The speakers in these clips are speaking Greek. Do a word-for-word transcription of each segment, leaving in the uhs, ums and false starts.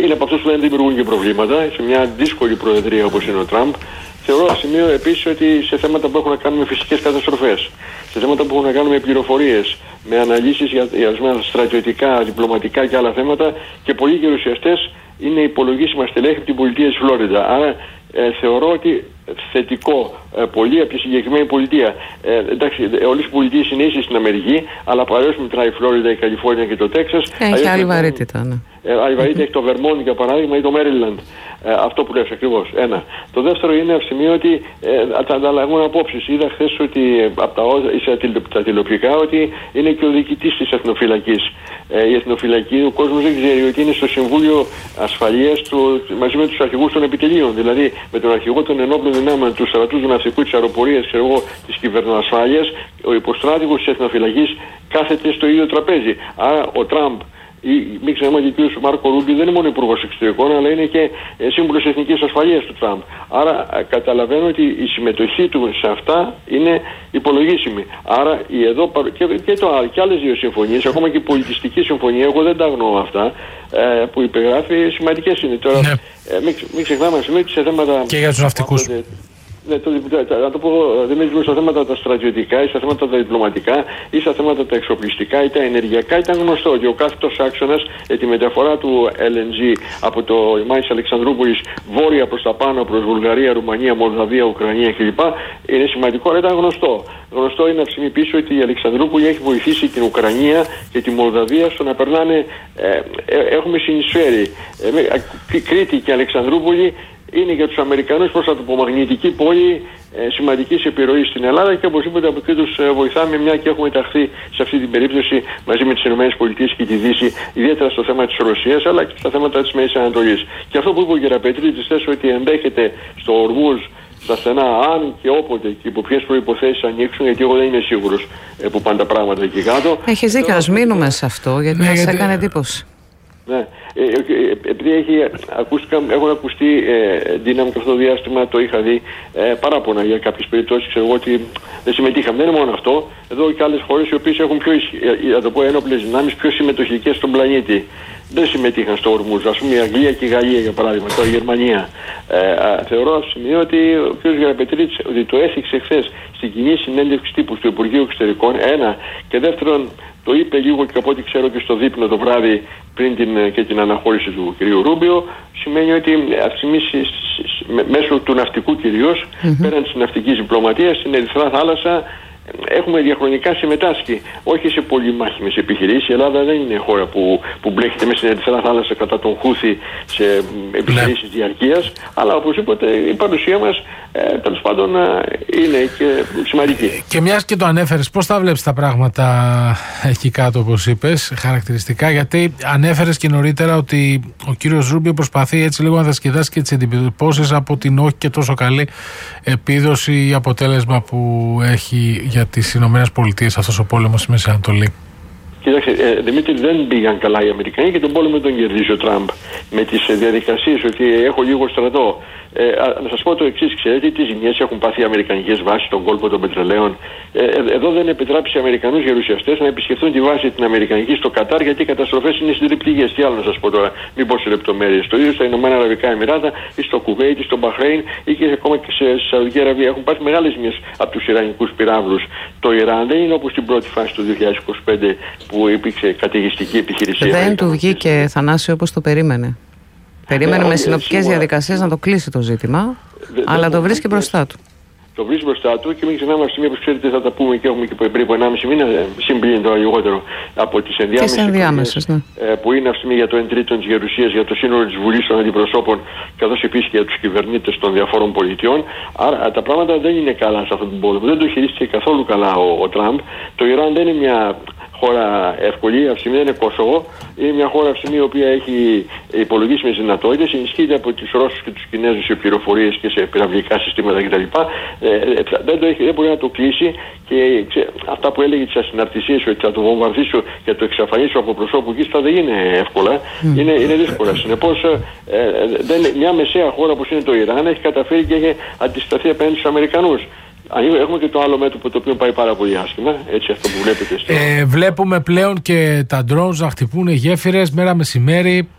είναι από αυτούς που δεν δημιουργούν και προβλήματα σε μια δύσκολη προεδρία όπως είναι ο Τραμπ. Θεωρώ σημείο επίσης ότι σε θέματα που έχουν να κάνουν με φυσικές καταστροφές, σε θέματα που έχουν να κάνουν με πληροφορίες, με αναλύσεις για, για στρατιωτικά, διπλωματικά και άλλα θέματα, και πολλοί γερουσιαστές είναι υπολογίσιμα στελέχη από την πολιτεία της Φλόριντα. Άρα ε, θεωρώ ότι θετικό ε, πολύ από τη συγκεκριμένη πολιτεία. Ε, εντάξει, όλες οι πολιτείες είναι ίσες στην Αμερική, αλλά παρέως μετράει η Φλόριντα, η Καλιφόρνια και το Τέξας. Έχει άλλη βαρύτητα, ναι. Ε, άλλη βαρύτητα έχει το Βερμόντ για παράδειγμα ή το Μέριλαντ. Ε, αυτό που λες ακριβώς. Ένα. Το δεύτερο είναι αυστημίο ότι ε, τα ανταλλαγούν απόψεις. Είδα χθες ότι ε, από τα, τα τηλεοπτικά ότι είναι και ο διοικητής της εθνοφυλακής. Ε, η εθνοφυλακή, ο κόσμος δεν ξέρει ότι είναι στο Συμβούλιο Ασφαλείας του, μαζί με τους αρχηγούς των επιτελείων. Δηλαδή με τον αρχηγό των ενόπλων δυνάμεων, του στρατού, του ναυτικού, της αεροπορίας, ξέρω εγώ, της κυβερνοασφάλειας, ο υποστράτηγος της εθνοφυλακής κάθεται στο ίδιο τραπέζι. Άρα ο Τραμπ, ή μην ξεχνάμε ότι ο κ. Μάρκο Ρούμπιο δεν είναι μόνο υπουργός εξωτερικών, αλλά είναι και ε, σύμβουλος εθνικής ασφαλείας του Τραμπ. Άρα ε, καταλαβαίνω ότι η συμμετοχή του σε αυτά είναι υπολογίσιμη. Άρα η εδώ, και, και, το, και άλλες δύο συμφωνίες, ακόμα και η πολιτιστική συμφωνία, εγώ δεν τα αγνοώ αυτά, ε, που υπεγράφει, σημαντικές είναι. Τώρα, ναι. ε, μην, μην ξεχνάμε ότι σε θέματα. Και για τους ναυτικούς. Ναι, το, να το πω, δεν είναι στα θέματα τα στρατιωτικά ή στα θέματα τα διπλωματικά ή στα θέματα τα εξοπλιστικά ή τα ενεργειακά. Ήταν γνωστό ότι ο κάθετος άξονας για τη μεταφορά του ελ εν τζι από το λιμάνι Αλεξανδρούπολης βόρεια προς τα πάνω, προς Βουλγαρία, Ρουμανία, Μολδαβία, Ουκρανία κλπ. Είναι σημαντικό, αλλά ήταν γνωστό. Γνωστό είναι αυτή τη στιγμή ότι η Αλεξανδρούπολη έχει βοηθήσει την Ουκρανία και τη Μολδαβία στο να περνάνε. Ε, ε, έχουμε συνεισφέρει. Ε, Κρήτη και Αλεξανδρούπολη είναι για τους Αμερικανούς προς απομαγνητική πόλη ε, σημαντικής επιρροής στην Ελλάδα, και οπωσδήποτε από εκεί τους ε, βοηθάμε, μια και έχουμε ταχθεί σε αυτή την περίπτωση μαζί με τις ΗΠΑ και τη Δύση, ιδιαίτερα στο θέμα της Ρωσίας αλλά και στα θέματα της Μέσης Ανατολής. Και αυτό που είπε ο κ. Πετρίτης, θες ότι ενδέχεται στο Ορμούζ, στα στενά, αν και όποτε και υπό ποιες προϋποθέσεις ανοίξουν, γιατί εγώ δεν είμαι σίγουρος ε, που πάνε τα πράγματα εκεί κάτω. Έχεις δίκιο, ας μείνουμε σε αυτό, γιατί ναι, μας γιατί... έκανε εντύπωση. Ναι, επειδή έχει, ακούστηκα, έχουν ακουστεί ε, δύναμη και αυτό το διάστημα, το είχα δει ε, παράπονα για κάποιες περιπτώσεις, ξέρω εγώ ότι δεν συμμετείχαμε. Δεν είναι μόνο αυτό, εδώ και άλλες χώρες οι οποίες έχουν πιο, να το πω, ένοπλες δυνάμεις πιο συμμετοχικές στον πλανήτη δεν συμμετείχαν στο Ορμούζ. Ας πούμε η Αγγλία και η Γαλλία για παράδειγμα, τώρα η Γερμανία. Ε, θεωρώ αυτό σημείο ότι ο κ. Γεραπετρίτης ότι το έθιξε χθες στην κοινή συνέντευξη τύπου του Υπουργείου Εξωτερικών, ένα, και δεύτερον το είπε λίγο και από ό,τι ξέρω και στο δείπνο το βράδυ πριν την, και την αναχώρηση του κ. Ρούμπιο, σημαίνει ότι αυτή τη στιγμή μέσω του ναυτικού κυρίως, mm-hmm. πέραν της ναυτικής διπλωματίας, στην Ερυθρά θάλασσα έχουμε διαχρονικά συμμετάσχει, όχι σε πολυμάχημες επιχειρήσεις. Η Ελλάδα δεν είναι χώρα που, που μπλέκεται μέσα στην Ερυθρά θάλασσα κατά τον Χούθη σε επιχειρήσεις ναι. διαρκείας, αλλά οπωσδήποτε η παρουσία μας ε, τέλος πάντων είναι και σημαντική. Και μιας και το ανέφερες, πώς θα βλέπεις τα πράγματα εκεί κάτω, όπως είπες, χαρακτηριστικά, γιατί ανέφερες και νωρίτερα ότι ο κύριος Ρούμπιο προσπαθεί έτσι λίγο να δασκεδάσει και τις εντυπώσεις από την όχι και τόσο καλή επίδοση ή αποτέλεσμα που έχει για τις Ηνωμένες Πολιτείες αυτός ο πόλεμος στη Μέση Ανατολή. Κοιτάξτε, ε, Δημήτρη, δεν πήγαν καλά οι Αμερικανοί και τον πόλεμο τον κερδίζει ο Τραμπ με τις ε, διαδικασίες ότι έχω λίγο στρατό. Ε, α, να σας πω το εξής, ξέρετε τι ζημιές έχουν πάθει οι αμερικανικές βάσεις στον κόλπο των πετρελαίων. Ε, ε, εδώ δεν επιτράπει σε Αμερικανούς γερουσιαστές να επισκεφθούν τη βάση την Αμερικανική στο Κατάρ, γιατί οι καταστροφές είναι συντριπτικές. Τι άλλο να σας πω τώρα, μην πω σε λεπτομέρειες. Το ίδιο στα Ηνωμένα Αραβικά Εμιράτα ή στο Κουβέιτ ή στο Μπαχρέιν ή και ακόμα και στη Σαουδική Αραβία. Έχουν πάθει μεγάλες ζημιές από τους Ιρανικούς πυράβλους. Το Ιράν δεν είναι όπως την πρώτη φάση του δύο χιλιάδες είκοσι πέντε που υπήρξε καταιγιστική επιχειρησία. Δεν του βγήκε, Θανάση, όπως το περίμενε. Περίμενε με συνοπτικές διαδικασίες να το κλείσει το ζήτημα, δε, αλλά το βρίσκει μπροστά του. Το βρίσκει μπροστά του και μην ξεχνάμε αυτή τη στιγμή, όπως ξέρετε, θα τα πούμε και έχουμε και πριν από ενάμιση μήνα, συμπλήν τώρα λιγότερο, από τις ενδιάμεσες, ενδιάμεσες ναι. που είναι αυτή τη στιγμή για το εν τρίτον της Γερουσίας, για το σύνολο της Βουλής των Αντιπροσώπων, καθώς επίσης και για τους κυβερνήτες των διαφόρων πολιτιών. Άρα τα πράγματα δεν είναι καλά σε αυτόν τον πόλεμο. Δεν το χειρίστηκε καθόλου καλά ο, ο Τραμπ. Το Ιράν δεν είναι μια χώρα εύκολη, αυτή τη στιγμή δεν είναι Κόσοβο. Είναι μια χώρα αυτή τη στιγμή η οποία έχει υπολογίσιμες δυνατότητες, ενισχύεται από τους Ρώσους και τους Κινέζους σε πληροφορίες και σε πυραυλικά συστήματα κτλ. Ε, δεν, το έχει, δεν μπορεί να το κλείσει και ξέ, αυτά που έλεγε τις ασυναρτησίες ότι θα το βομβαρδίσω και το εξαφανίσω από προσώπου εκεί, θα δεν είναι εύκολα. Mm. Είναι, είναι δύσκολα. Συνεπώς, ε, δεν, μια μεσαία χώρα όπως είναι το Ιράν έχει καταφέρει και έχει αντισταθεί απέναντι στους Αμερικανούς. Έχουμε και το άλλο μέτωπο το οποίο πάει πάρα πολύ άσχημα, έτσι αυτό που βλέπετε στο... Ε, βλέπουμε πλέον και τα drones να χτυπούν γέφυρες μέρα μεσημέρι.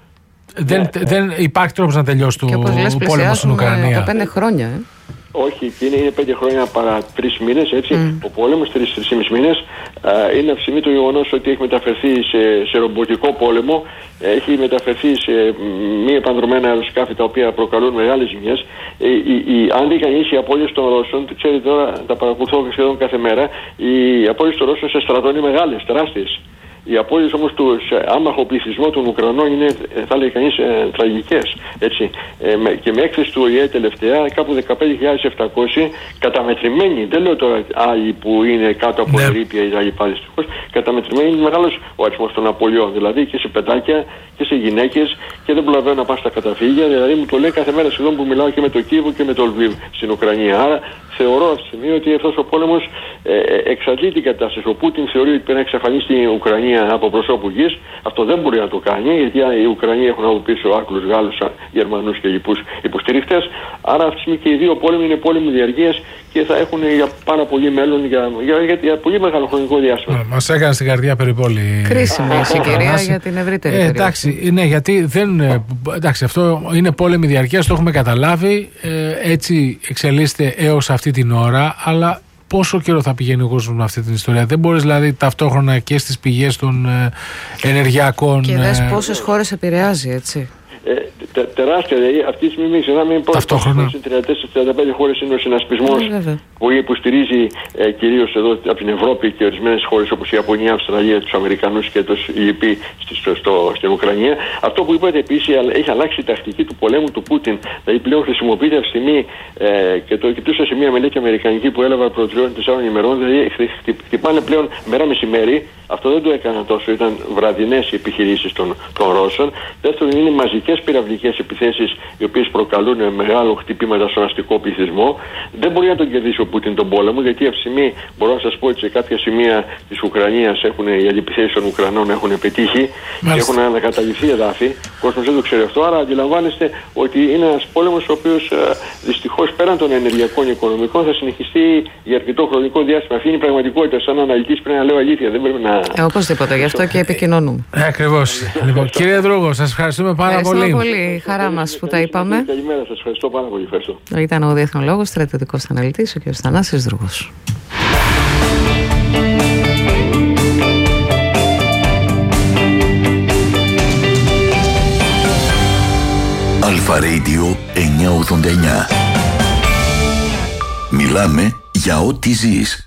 δεν, ναι, δεν ναι. υπάρχει τρόπος να τελειώσει το πόλεμο στην Ουκρανία. Τα πέντε χρόνια, ε. Όχι, είναι, είναι πέντε χρόνια παρά τρεις μήνες, έτσι. Mm. Ο πόλεμος, τρεις, τρεις μισή μήνες, α, είναι αυτή το γεγονός ότι έχει μεταφερθεί σε, σε ρομποτικό πόλεμο, έχει μεταφερθεί σε μη επανδρομένα αεροσκάφη τα οποία προκαλούν μεγάλες ζημιές. Ε, η, η, αν δει κανείς οι απώλειες των Ρώσων, ξέρετε τώρα, τα παρακολουθώ σχεδόν κάθε μέρα, οι απώλειες των Ρώσων σε στρατό είναι μεγάλες, τεράστιες. Οι απώλειες όμως του άμαχου πληθυσμού των Ουκρανών είναι, θα λέει κανείς, ε, τραγικές. Έτσι. Ε, με, και με έκθεση του ΟΗΕ τελευταία, κάπου δεκαπέντε χιλιάδες επτακόσιοι καταμετρημένοι. Δεν λέω τώρα άλλοι που είναι κάτω από ναι. ερείπια ή άλλοι πάλι στοιχώς. Καταμετρημένοι είναι μεγάλος ο αριθμός των απολειών. Δηλαδή και σε παιδάκια και σε γυναίκες και δεν προλαβαίνουν να πάνε στα καταφύγια. Δηλαδή μου το λέει κάθε μέρα σχεδόν που μιλάω και με το Κίεβο και με το Λβίβ στην Ουκρανία. Άρα θεωρώ αυτή τη στιγμή ότι αυτός ο πόλεμος ε, εξαντλεί την κατάσταση. Ο Πούτιν θεωρεί ότι πρέπει να εξαφανίσει την Ουκρανία από προσώπου γης. Αυτό δεν μπορεί να το κάνει, γιατί οι Ουκρανοί έχουν από πίσω Άγγλους, Γάλλους, Γερμανούς και λοιπούς υποστηριχτές. Άρα αυτή τη στιγμή και οι δύο πόλεμοι είναι πόλεμοι διαρκείας και θα έχουν για πάρα πολύ μέλλον, για, για, για, για πολύ μεγάλο χρονικό διάστημα. Μας έκανε στην καρδιά περιπόλη. Κρίσιμη η συγκυρία για την ευρύτερη ε, περίοδο. Εντάξει, ναι, γιατί δεν. Εντάξει, αυτό είναι πόλεμη διαρκείας, το έχουμε καταλάβει. Ε, έτσι εξελίσσεται έως αυτή την ώρα, αλλά. Πόσο καιρό θα πηγαίνει ο κόσμος με αυτή την ιστορία? Δεν μπορείς δηλαδή ταυτόχρονα και στις πηγές των ε, ενεργειακών. Και δες ε, πόσες χώρες επηρεάζει, έτσι. Ε, τε, τεράστια, δηλαδή αυτή τη στιγμή ξεχνάμε ταυτόχρονα σε τριάντα τέσσερα τριάντα πέντε χώρες είναι ο συνασπισμός ε, που υποστηρίζει ε, κυρίως εδώ από την Ευρώπη και ορισμένες χώρες όπως η Ιαπωνία, η Αυστραλία, τους Αμερικανούς και τους λοιποί στο, στο, στην Ουκρανία. Αυτό που είπατε επίσης, έχει αλλάξει η τακτική του πολέμου του Πούτιν. Δηλαδή πλέον χρησιμοποιείται αυτή τη στιγμή ε, και το κοιτούσα σε μια μελέτη αμερικανική που έλαβα προ τριών τεσσάρων ημερών. Δηλαδή χτυπάνε πλέον μέρα μεσημέρι. Αυτό δεν το έκανα τόσο, ήταν βραδινές οι επιχειρήσεις των, των Ρώσων. Δεύτερον, είναι μαζικές πυραυλικές επιθέσεις οι οποίες προκαλούν μεγάλο χτυπήματα στον αστικό πληθυσμό. Δεν μπορεί να τον κερδίσει ο Πούτιν τον πόλεμο, γιατί αυτή τη στιγμή μπορώ να σας πω ότι σε κάποια σημεία της Ουκρανίας έχουν, οι αντιπιθέσεις των Ουκρανών έχουν πετύχει. Μάλιστα. Και έχουν ανακαταληφθεί εδάφη. Ο κόσμος δεν το ξέρει αυτό, άρα αντιλαμβάνεστε ότι είναι ένας πόλεμος ο οποίος δυστυχώς πέραν των ενεργειακών και οικονομικών θα συνεχιστεί για αρκετό χρονικό διάστημα. Αυτή είναι η πραγματικότητα. Σαν αναλυτής πρέπει να λέω αλήθεια. Δεν πρέπει να. Ε, οπωσδήποτε, γι' αυτό και επικοινωνούμε. Ε, ακριβώς. Λοιπόν, κύριε Δρούγο, σας ευχαριστούμε πάρα ευχαριστούμε πολύ. πολύ. Χαρά μας που τα είπαμε. Καλημέρα, σας ευχαριστώ πάρα πολύ. Ευχαριστώ. Ήταν ο διεθνολόγος, στρατιωτικός αναλυτής, ο κ. Θανάσης Δρούγος. Αλφα Radio εννιακόσια ογδόντα εννιά. Μιλάμε για ό,τι ζεις.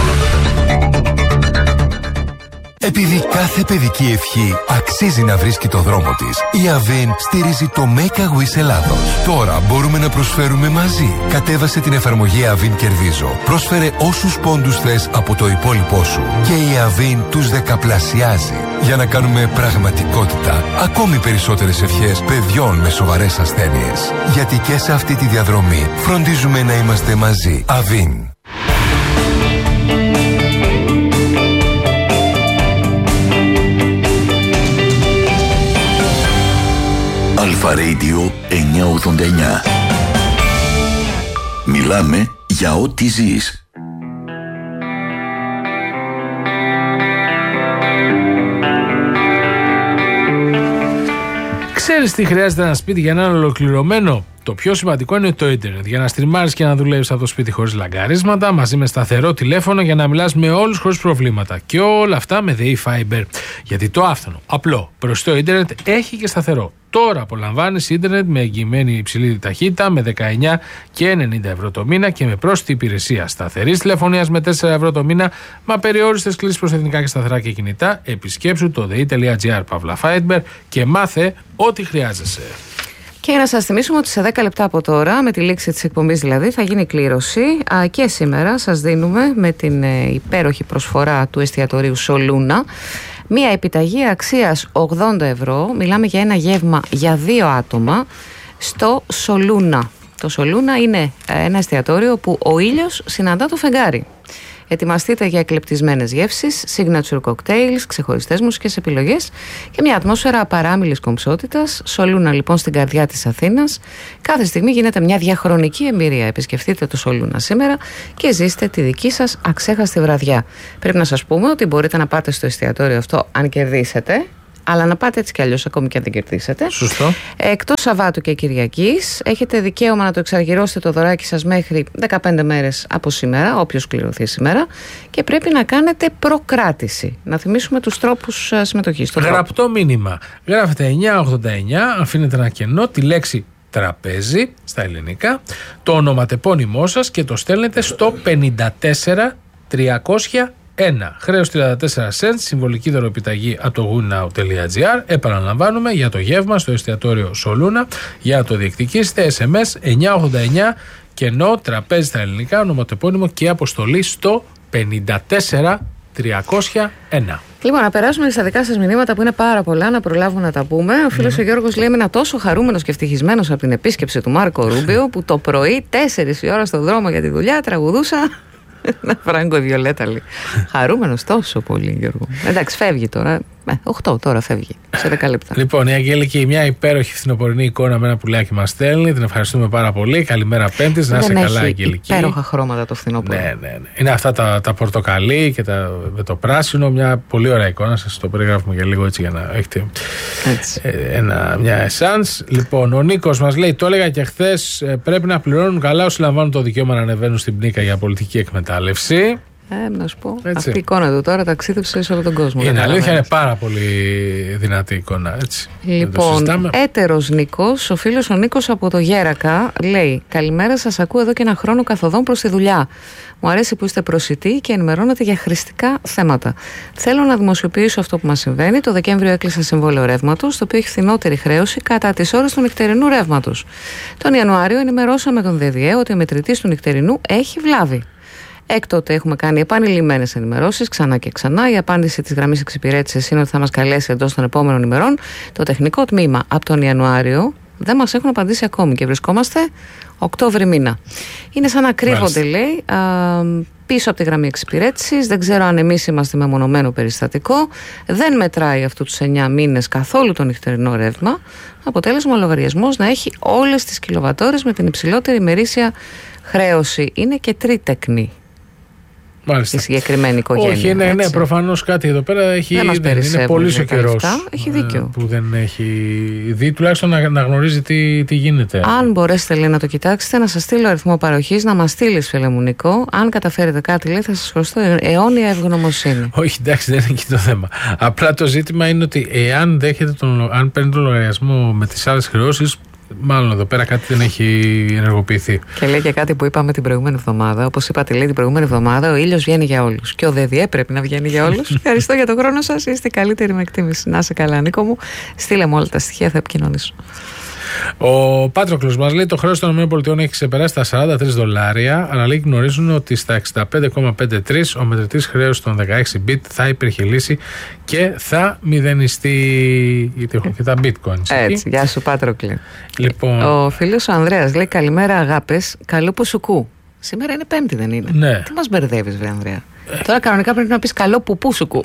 Επειδή κάθε παιδική ευχή αξίζει να βρίσκει το δρόμο της, η Avin στηρίζει το Make a Wish Ελλάδος. Τώρα μπορούμε να προσφέρουμε μαζί. Κατέβασε την εφαρμογή Avin Κερδίζω. Πρόσφερε όσους πόντους θες από το υπόλοιπό σου και η Avin τους δεκαπλασιάζει για να κάνουμε πραγματικότητα ακόμη περισσότερες ευχές παιδιών με σοβαρές ασθένειες. Γιατί και σε αυτή τη διαδρομή φροντίζουμε να είμαστε μαζί. Avin. Αλφα Radio εννιακόσια ογδόντα εννιά. Μιλάμε για ό,τι ζεις. Ξέρεις τι χρειάζεται ένα σπίτι για να είναι ολοκληρωμένο? Το πιο σημαντικό είναι το ίντερνετ. Για να στριμάρεις και να δουλεύεις από το σπίτι χωρίς λαγκαρίσματα, μαζί με σταθερό τηλέφωνο για να μιλάς με όλους χωρίς προβλήματα. Και όλα αυτά με ΔΕΗ Fiber. Γιατί το άφθονο, απλό, προσιτό ίντερνετ έχει και σταθερό. Τώρα απολαμβάνεις ίντερνετ με εγγυημένη υψηλή ταχύτητα με δεκαεννιά και ενενήντα ευρώ το μήνα και με πρόσθετη υπηρεσία σταθερής τηλεφωνίας με τέσσερα ευρώ το μήνα, με περιόριστες κλήσεις προς εθνικά και σταθερά και κινητά. Επισκέψου το dei.gr παύλα Fiber και μάθε ό,τι χρειάζεσαι. Και να σας θυμίσουμε ότι σε δέκα λεπτά από τώρα, με τη λήξη της εκπομπής δηλαδή, θα γίνει κλήρωση. Α, και σήμερα σας δίνουμε με την ε, υπέροχη προσφορά του εστιατορίου Σολούνα μία επιταγή αξίας ογδόντα ευρώ. Μιλάμε για ένα γεύμα για δύο άτομα στο Σολούνα. Το Σολούνα είναι ένα εστιατόριο που ο ήλιος συναντά το φεγγάρι. Ετοιμαστείτε για εκλεπτισμένες γεύσεις, signature cocktails, ξεχωριστές μουσικές επιλογές και μια ατμόσφαιρα απαράμιλης κομψότητας. Σολούνα λοιπόν στην καρδιά της Αθήνας. Κάθε στιγμή γίνεται μια διαχρονική εμπειρία. Επισκεφτείτε το Σολούνα σήμερα και ζήστε τη δική σας αξέχαστη βραδιά. Πρέπει να σας πούμε ότι μπορείτε να πάτε στο εστιατόριο αυτό αν κερδίσετε, αλλά να πάτε έτσι κι αλλιώς, ακόμη και αν δεν κερδίσετε. Σωστό. Εκτός Σαββάτου και Κυριακής, έχετε δικαίωμα να το εξαργυρώσετε το δωράκι σας μέχρι δεκαπέντε μέρες από σήμερα, όποιος κληρωθεί σήμερα, και πρέπει να κάνετε προκράτηση. Να θυμίσουμε τους τρόπους συμμετοχής. Γραπτό τρόπο. Μήνυμα. Γράφετε εννιά ογδόντα εννιά, αφήνετε ένα κενό, τη λέξη τραπέζι στα ελληνικά, το ονοματεπώνυμό σας και το στέλνετε στο πενήντα τέσσερα τριακόσια ένα. Χρέος τριάντα τέσσερα cents, συμβολική δωροπιταγή από το winow.gr. Επαναλαμβάνουμε, για το γεύμα στο εστιατόριο Σολούνα. Για να το διεκδικήσετε, ες εμ ες εννιά ογδόντα εννιά, κενό, τραπέζι στα ελληνικά, ονοματεπώνυμο και αποστολή στο πενήντα τέσσερα τριακόσια ένα. Λοιπόν, να περάσουμε στα δικά σας μηνύματα που είναι πάρα πολλά, να προλάβουμε να τα πούμε. Ο φίλος mm. ο Γιώργος λέει: ήμουν τόσο χαρούμενος και ευτυχισμένος από την επίσκεψη του Μάρκο Ρούμπιο που το πρωί, τέσσερις η ώρα στο δρόμο για τη δουλειά, τραγουδούσα. Ένα Φράγκο Βιολέτα λέει. Χαρούμενος τόσο πολύ, Γιώργο. Εντάξει, φεύγει τώρα. οκτώ τώρα φεύγει. Σε δέκα λεπτά. Λοιπόν, η Αγγέλικη, μια υπέροχη φθινοπορεινή εικόνα με ένα πουλάκι μας στέλνει. Την ευχαριστούμε πάρα πολύ. Καλημέρα Πέμπτης. Να είσαι καλά, Αγγέλικη. Υπέροχα χρώματα το φθινόπωρο. Ναι, ναι, ναι. Είναι αυτά τα, τα πορτοκαλί και τα, με το πράσινο. Μια πολύ ωραία εικόνα. Σας το περιγράφουμε για λίγο έτσι για να έχετε ε, ένα, μια εσάνς. Λοιπόν, ο Νίκος μας λέει: το έλεγα και χθες, πρέπει να πληρώνουν καλά όσοι λαμβάνουν το δικαίωμα να ανεβαίνουν στην πνίκα για πολιτική εκμετάλλευση. Ε, να σου πω. Έτσι. Αυτή η εικόνα του τώρα ταξίδεψε σε όλο τον κόσμο. Είναι αλήθεια, είναι πάρα πολύ δυνατή εικόνα. Έτσι. Λοιπόν, έτερος Νίκος, ο φίλος ο Νίκος από το Γέρακα, λέει: καλημέρα, σας ακούω εδώ και ένα χρόνο καθοδόν προς τη δουλειά. Μου αρέσει που είστε προσιτοί και ενημερώνετε για χρηστικά θέματα. Θέλω να δημοσιοποιήσω αυτό που μας συμβαίνει. Το Δεκέμβριο έκλεισα συμβόλαιο ρεύματος, το οποίο έχει φθηνότερη χρέωση κατά τις ώρες του νυχτερινού ρεύματος. Τον Ιανουάριο ενημερώσαμε τον ΔΔΕ ότι ο μετρητής του νυχτερινού έχει βλάβη. Έκτοτε έχουμε κάνει επανειλημμένες ενημερώσεις ξανά και ξανά. Η απάντηση της γραμμής εξυπηρέτησης είναι ότι θα μας καλέσει εντός των επόμενων ημερών. Το τεχνικό τμήμα από τον Ιανουάριο δεν μας έχουν απαντήσει ακόμη και βρισκόμαστε Οκτώβρη μήνα. Είναι σαν να κρύβονται, λέει, α, πίσω από τη γραμμή εξυπηρέτησης. Δεν ξέρω αν εμείς είμαστε μεμονωμένο περιστατικό. Δεν μετράει αυτού τους εννιά μήνες καθόλου το νυχτερινό ρεύμα. Αποτέλεσμα, ο λογαριασμός να έχει όλες τις κιλοβατόρες με την υψηλότερη ημερήσια χρέωση. Είναι και τρίτεκνη. Μάλιστα. Η συγκεκριμένη οικογένεια. Όχι, ναι, ναι, προφανώς κάτι εδώ πέρα έχει. Δεν μας δεν είναι πολύ ο καιρός έχει δίκιο. που δεν έχει δει, τουλάχιστον να, να γνωρίζει τι, τι γίνεται. Αν μπορέσετε, λέει, να το κοιτάξετε, να σας στείλω αριθμό παροχής, να μας στείλει, φίλε μου Νικό. Αν καταφέρετε κάτι, λέει, θα σας χρωστώ αιώνια ευγνωμοσύνη. Όχι, εντάξει, δεν είναι εκεί το θέμα. Απλά το ζήτημα είναι ότι εάν δέχεται τον, αν παίρνει τον λογαριασμό με τις άλλες χρεώσεις, μάλλον εδώ πέρα κάτι δεν έχει ενεργοποιηθεί. Και λέει και κάτι που είπαμε την προηγούμενη εβδομάδα. Όπως είπατε, λέει την προηγούμενη εβδομάδα, ο ήλιος βγαίνει για όλους. Και ο ΔΔΕ πρέπει να βγαίνει για όλους. Ευχαριστώ για τον χρόνο σας. Είστε καλύτεροι με εκτίμηση. Να είσαι καλά, Νίκο μου. Στείλε μου όλα τα στοιχεία, θα επικοινωνήσω. Ο Πάτροκλος μας λέει: το χρέος των ΗΠΑ έχει ξεπεράσει τα σαράντα τρία δολάρια. Αναλύοι γνωρίζουν ότι στα εξήντα πέντε κόμμα πενήντα τρία ο μετρητής χρέους των δεκαέξι μπιτ θα υπερχειλήσει και θα μηδενιστεί. Γιατί έχουν και τα bitcoins. Έτσι, γεια σου, Πάτροκλε. Λοιπόν... Ο φίλος ο Ανδρέας λέει: καλημέρα, αγάπες. Καλό που σου κου. Σήμερα είναι Πέμπτη, δεν είναι? Ναι. Τι μας μπερδεύεις, βρε Ανδρέα. Ε. Τώρα κανονικά πρέπει να πεις καλό που που σου κου.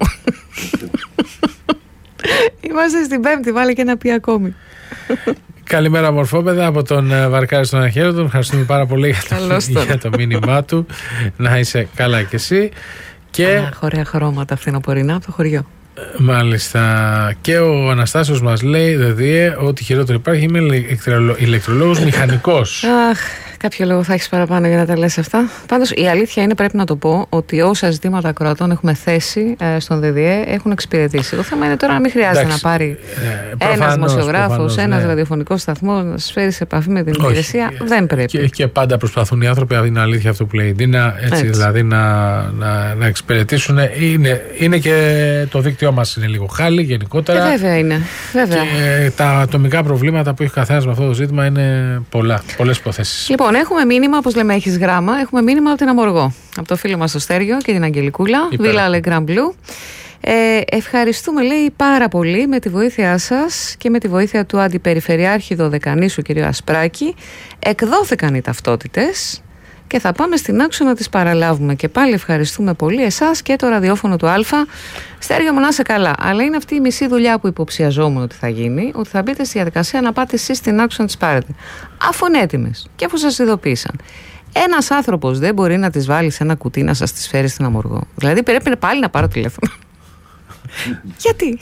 Είμαστε στην Πέμπτη, βάλε και ένα πει ακόμη. Καλημέρα, μορφόπεδα, από τον Βαρκάρη στον Αχαίρο. Τον ευχαριστούμε πάρα πολύ για το, για το μήνυμά του. Να είσαι καλά κι εσύ. Και... Αχ, ωραία χρώματα φθινοπορεινά από το χωριό. Μάλιστα. Και ο Αναστάσιος μας λέει: ΔΔΕ, ό,τι χειρότερο υπάρχει, είμαι ηλεκτρολόγος μηχανικός. Αχ, κάποιο λόγο θα έχεις παραπάνω για να τα λες αυτά. Πάντως η αλήθεια είναι, πρέπει να το πω, ότι όσα ζητήματα ακροατών έχουμε θέσει ε, στον ΔΔΕ έχουν εξυπηρετήσει. Το θέμα είναι τώρα να μην χρειάζεται Εντάξει, να πάρει ε, ένας δημοσιογράφος, ένας ναι. ραδιοφωνικός σταθμός να σας φέρει σε επαφή με την υπηρεσία. Όχι, δεν πρέπει. Και, και πάντα προσπαθούν οι άνθρωποι, είναι αλήθεια αυτό που λέει η Ντίνα, έτσι, έτσι. δηλαδή να, να, να εξυπηρετήσουν. Είναι, είναι και το δίκτυό μας είναι λίγο χάλι γενικότερα. Ε, βέβαια είναι. Βέβαια. Και τα ατομικά προβλήματα που έχει καθένας με αυτό το ζήτημα είναι πολλά. Πολλές υποθέσεις. Λοιπόν, έχουμε μήνυμα, όπως λέμε, έχεις γράμμα. Έχουμε μήνυμα από την Αμοργό. Από το φίλο μας το Στέργιο και την Αγγελικούλα. Βίλα Αλεγκράν Μπλου. Ε, ευχαριστούμε, λέει, πάρα πολύ με τη βοήθειά σας και με τη βοήθεια του Αντιπεριφερειάρχη Δωδεκανήσου κ. Ασπράκη. Εκδόθηκαν οι ταυτότητες και θα πάμε στην άξονα να τις παραλάβουμε. Και πάλι ευχαριστούμε πολύ εσάς και το ραδιόφωνο του Α. Στέργιο μου, να είσαι καλά. Αλλά είναι αυτή η μισή δουλειά που υποψιαζόμουν ότι θα γίνει, ότι θα μπείτε στη διαδικασία να πάτε εσείς στην άξονα να τις πάρετε. Αφού είναι έτοιμες και αφού σας ειδοποίησαν. Ένας άνθρωπος δεν μπορεί να τις βάλει σε ένα κουτί να σας τις φέρει στην Αμοργό. Δηλαδή πρέπει πάλι να πάρω τηλέφωνο. Γιατί?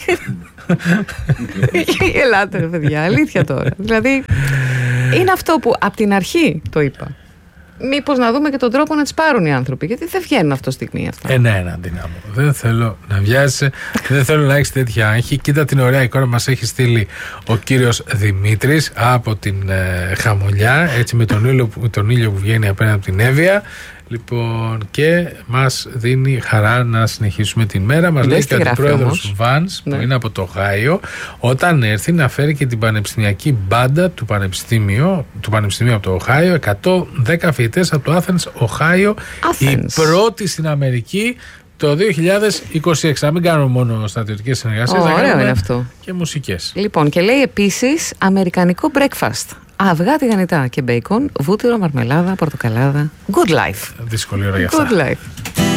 Ελάτε ρε παιδιά, αλήθεια τώρα. Δηλαδή είναι αυτό που από την αρχή το είπα. Μήπως να δούμε και τον τρόπο να τις πάρουν οι άνθρωποι, γιατί δεν βγαίνουν αυτό στιγμή αυτά. Ένα ένα δυνάμω. Δεν θέλω να βιάζεσαι, δεν θέλω να έχεις τέτοια άγχη. Κοίτα την ωραία εικόνα μας έχει στείλει ο κύριος Δημήτρης από την ε, Χαμολιά, έτσι με τον ήλιο, με τον ήλιο που βγαίνει απέναντι από την Εύβοια. Λοιπόν, και μας δίνει χαρά να συνεχίσουμε την μέρα. Μας λέει και ο αντιπρόεδρος Βανς, ναι, που είναι από το Οχάιο, όταν έρθει να φέρει και την πανεπιστημιακή μπάντα του Πανεπιστήμιου, του Πανεπιστημίου από το Οχάιο, εκατόν δέκα φοιτητές από το Athens, Οχάιο, η πρώτη στην Αμερική το δύο χιλιάδες είκοσι έξι. Να μην κάνουμε μόνο στρατιωτικές συνεργασίες, να κάνουμε είναι αυτό. Και μουσικές. Λοιπόν, και λέει επίσης αμερικανικό breakfast. Αυγά τηγανιτά και μπέικον, βούτυρο, μαρμελάδα, πορτοκαλάδα. Good life. Δύσκολη ώρα για αυτά. Good life.